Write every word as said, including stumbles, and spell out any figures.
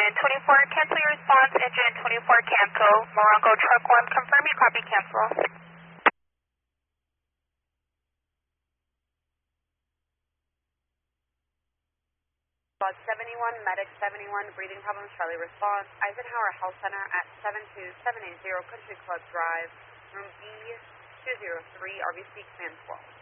Engine twenty-four, cancel your response. Engine twenty-four, cancel. Morongo Truck one, confirm your copy, cancel. Bus seventy-one, Medic seventy-one, breathing problems, Charlie response. Eisenhower Health Center at seven two seven eight zero Country Club Drive, room B two zero three, R B C command twelve.